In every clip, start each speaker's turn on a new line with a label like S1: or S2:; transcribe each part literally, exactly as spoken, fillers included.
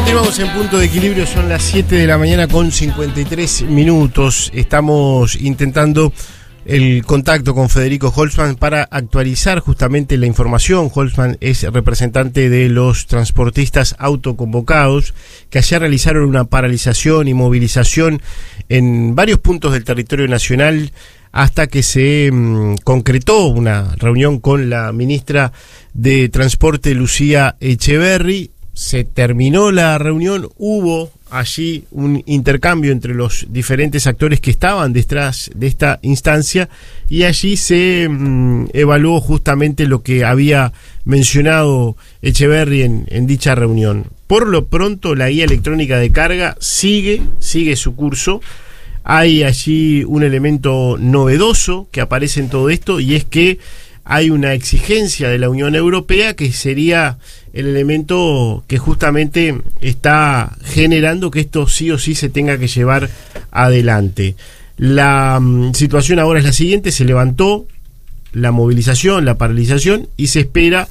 S1: Continuamos en Punto de Equilibrio, son las siete de la mañana con cincuenta y tres minutos. Estamos intentando el contacto con Federico Holzman para actualizar justamente la información. Holzman es representante de los transportistas autoconvocados que ayer realizaron una paralización y movilización en varios puntos del territorio nacional hasta que se mmm, concretó una reunión con la ministra de Transporte, Lucía Echeverri. Se terminó la reunión, hubo allí un intercambio entre los diferentes actores que estaban detrás de esta instancia y allí se mmm, evaluó justamente lo que había mencionado Echeverri en, en dicha reunión. Por lo pronto, la guía electrónica de carga sigue, sigue su curso. Hay allí un elemento novedoso que aparece en todo esto y es que hay una exigencia de la Unión Europea que sería el elemento que justamente está generando que esto sí o sí se tenga que llevar adelante. La um, situación ahora es la siguiente: se levantó la movilización, la paralización y se espera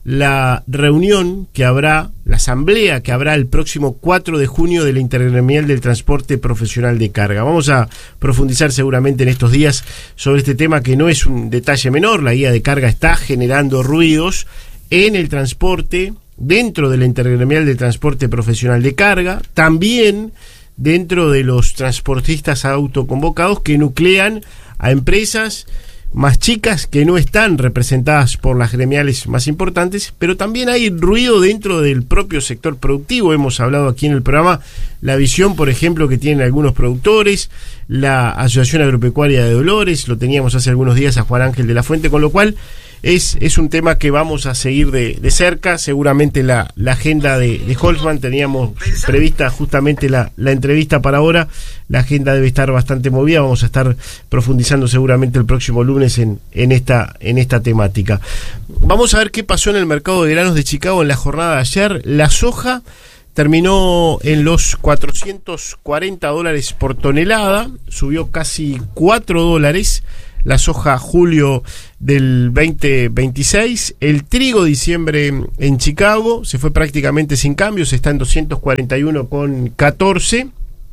S1: la reunión que habrá, la asamblea que habrá el próximo cuatro de junio de la Intergremial del Transporte Profesional de Carga. Vamos a profundizar seguramente en estos días sobre este tema, que no es un detalle menor. La guía de carga está generando ruidos en el transporte, dentro de la Intergremial del Transporte Profesional de Carga, también dentro de los transportistas autoconvocados que nuclean a empresas más chicas que no están representadas por las gremiales más importantes, pero también hay ruido dentro del propio sector productivo. Hemos hablado aquí en el programa la visión, por ejemplo, que tienen algunos productores, la Asociación Agropecuaria de Dolores, lo teníamos hace algunos días a Juan Ángel de la Fuente, con lo cual es, es un tema que vamos a seguir de, de cerca. Seguramente la, la agenda de, de Holzman, teníamos prevista justamente la, la entrevista para ahora, la agenda debe estar bastante movida, vamos a estar profundizando seguramente el próximo lunes en, en, esta, en esta temática. Vamos a ver qué pasó en el mercado de granos de Chicago en la jornada de ayer. La soja terminó en los cuatrocientos cuarenta dólares por tonelada, subió casi cuatro dólares. La soja julio del veinte veintiséis, el trigo diciembre en Chicago se fue prácticamente sin cambios, está en doscientos cuarenta y uno con catorce,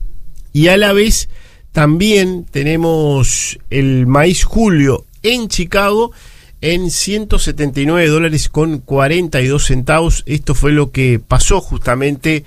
S1: y a la vez también tenemos el maíz julio en Chicago en ciento setenta y nueve dólares con cuarenta y dos centavos. Esto fue lo que pasó justamente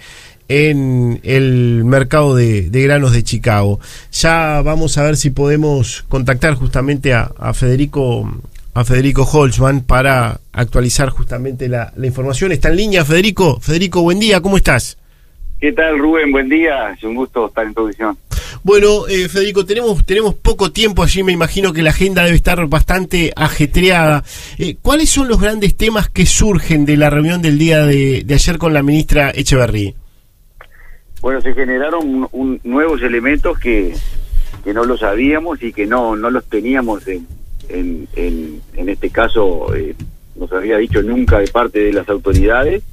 S1: en el mercado de, de granos de Chicago. Ya vamos a ver si podemos contactar justamente a, a Federico a Federico Holzman para actualizar justamente la, la información. Está en línea Federico. Federico, buen día, ¿cómo estás?
S2: ¿Qué tal, Rubén? Buen día, es un gusto estar en tu visión.
S1: Bueno, eh, Federico, tenemos tenemos poco tiempo allí, me imagino que la agenda debe estar bastante ajetreada. Eh, ¿Cuáles son los grandes temas que surgen de la reunión del día de, de ayer con la ministra Echeverri?
S2: Bueno, se generaron un, un, nuevos elementos que, que no los sabíamos y que no no los teníamos en en, en, en este caso, eh, no se había dicho nunca de parte de las autoridades.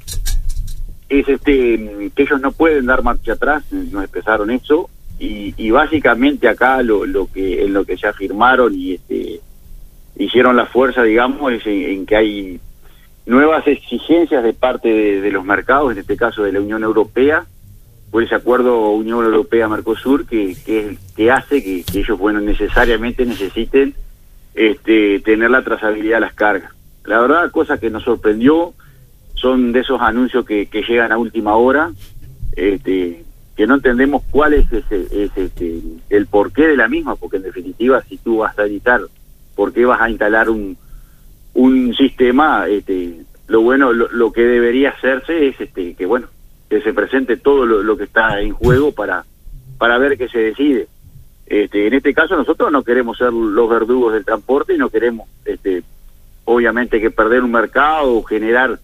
S2: Es este que ellos no pueden dar marcha atrás, nos expresaron eso, y, y básicamente acá lo, lo que en lo que ya firmaron y este hicieron la fuerza, digamos, es en, en que hay nuevas exigencias de parte de, de los mercados, en este caso de la Unión Europea, por ese acuerdo Unión Europea-Mercosur, que, que, que hace que, que ellos, bueno, necesariamente necesiten este, tener la trazabilidad de las cargas. La verdad, cosa que nos sorprendió, son de esos anuncios que, que llegan a última hora, este, que no entendemos cuál es, ese, ese, este, el porqué de la misma, porque en definitiva, si tú vas a editar, ¿por qué vas a instalar un, un sistema? Este, lo bueno, lo, lo que debería hacerse es este, que, bueno, que se presente todo lo, lo que está en juego para para ver qué se decide. Este, en este caso nosotros no queremos ser los verdugos del transporte y no queremos, este, obviamente, que perder un mercado o generar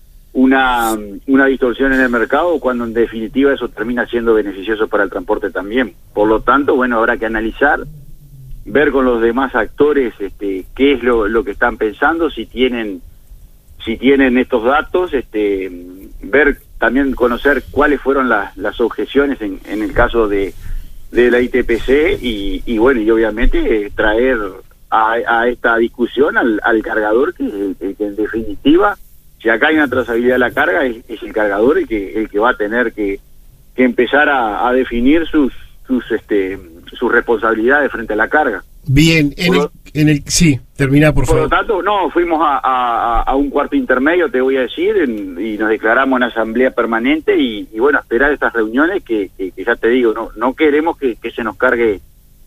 S2: una, una distorsión en el mercado, cuando en definitiva eso termina siendo beneficioso para el transporte también. Por lo tanto, bueno, habrá que analizar, ver con los demás actores este, qué es lo, lo que están pensando, si tienen si tienen estos datos, este, ver también, conocer cuáles fueron las, las objeciones en, en el caso de, de la I T P C y, y bueno, y obviamente eh, traer a, a esta discusión al, al cargador, que, que en definitiva, si acá hay una trazabilidad de la carga, es, es el cargador el que el que va a tener que, que empezar a, a definir sus sus este sus responsabilidades frente a la carga.
S1: Bien, en el, en el sí, termina por favor.
S2: Por lo tanto, no, fuimos a, a, a un cuarto intermedio, te voy a decir, en, y nos declaramos en asamblea permanente y, y bueno, esperar estas reuniones que, que, que ya te digo, no no queremos que, que se nos cargue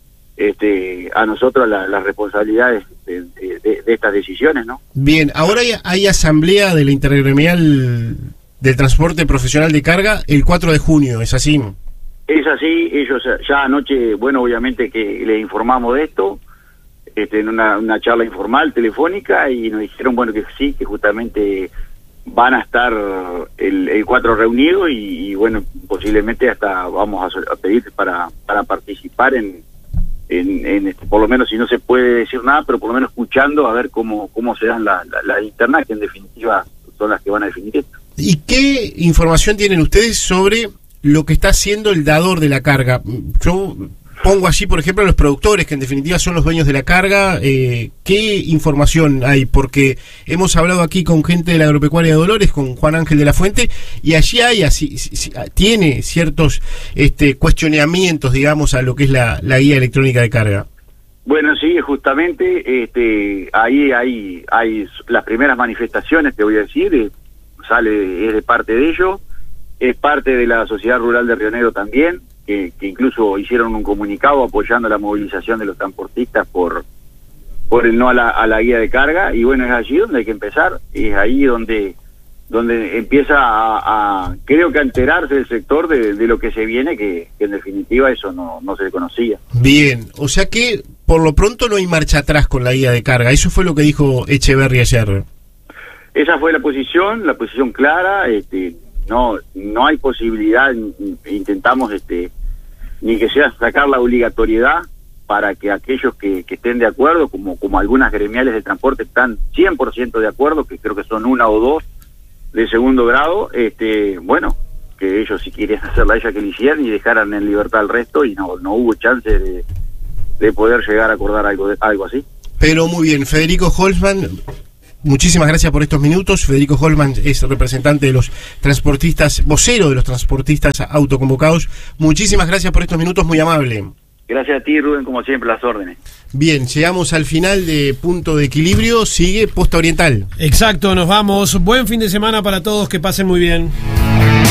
S2: este a nosotros las la responsabilidades de, de, de, de estas decisiones, ¿no?
S1: Bien, ahora hay, hay asamblea de la Intergremial del Transporte Profesional de Carga el cuatro de junio, ¿es así?
S2: Es así, ellos ya anoche, bueno, obviamente que les informamos de esto, este, en una, una charla informal, telefónica, y nos dijeron, bueno, que sí, que justamente van a estar el, el cuatro reunidos y, y, bueno, posiblemente hasta vamos a, a pedir para, para participar en, en, en este, por lo menos si no se puede decir nada, pero por lo menos escuchando a ver cómo, cómo se dan las la, la internas, que en definitiva son las que van a definir esto.
S1: ¿Y qué información tienen ustedes sobre lo que está haciendo el dador de la carga? Yo pongo allí, por ejemplo, a los productores, que en definitiva son los dueños de la carga. Eh, ¿Qué información hay? Porque hemos hablado aquí con gente de la Agropecuaria de Dolores, con Juan Ángel de la Fuente, y allí hay así, tiene ciertos este, cuestionamientos, digamos, a lo que es la, la guía electrónica de carga.
S2: Bueno, sí, justamente este, ahí hay, hay las primeras manifestaciones, te voy a decir, eh, sale es de parte de ellos. Es parte de la Sociedad Rural de Río Negro también, que, que incluso hicieron un comunicado apoyando la movilización de los transportistas por por el no a la, a la guía de carga, y bueno, es allí donde hay que empezar, es ahí donde donde empieza a, a creo que a enterarse el sector de, de lo que se viene, que, que en definitiva eso no, no se conocía.
S1: Bien, o sea que por lo pronto no hay marcha atrás con la guía de carga, eso fue lo que dijo Echeverri ayer.
S2: Esa fue la posición, la posición clara, este no no hay posibilidad, intentamos este ni que sea sacar la obligatoriedad para que aquellos que, que estén de acuerdo, como como algunas gremiales de transporte están cien por ciento de acuerdo, que creo que son una o dos de segundo grado, este bueno, que ellos si quieren hacerla ella que lo hicieran y dejaran en libertad al resto, y no no hubo chance de, de poder llegar a acordar algo de, algo así.
S1: Pero muy bien, Federico Holzman, muchísimas gracias por estos minutos. Federico Holzman es representante de los transportistas, vocero de los transportistas autoconvocados. Muchísimas gracias por estos minutos, muy amable.
S2: Gracias a ti, Rubén, como siempre, las órdenes.
S1: Bien, llegamos al final de Punto de Equilibrio, sigue Posta Oriental.
S3: Exacto, nos vamos. Buen fin de semana para todos, que pasen muy bien.